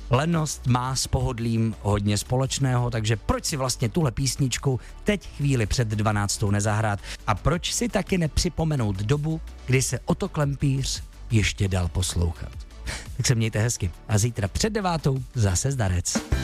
Lenost má s pohodlím hodně společného, takže proč si vlastně tuhle písničku teď chvíli před 12. nezahrát a proč si taky nepřipomenout dobu, kdy se Otto Klempíř ještě dal poslouchat. Tak se mějte hezky a zítra před 9. zase zdarec.